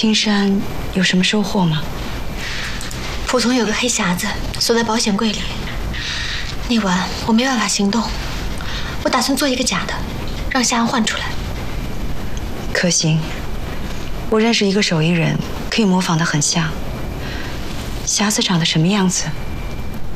青山有什么收获吗？ 蒲总有个黑匣子锁在保险柜里，那晚我没办法行动，我打算做一个假的，让夏安换出来。 可行，我认识一个手艺人，可以模仿得很像。匣子长得什么样子？